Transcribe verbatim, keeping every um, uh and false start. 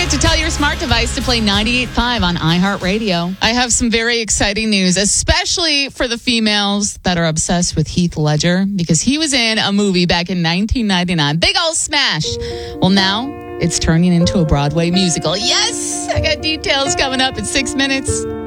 minute to tell your smart device to play ninety-eight point five on iHeartRadio. I have some very exciting news, especially for the females that are obsessed with Heath Ledger, because he was in a movie back in nineteen ninety-nine. Big old smash. Well, now it's turning into a Broadway musical. Yes! I got details coming up in six minutes.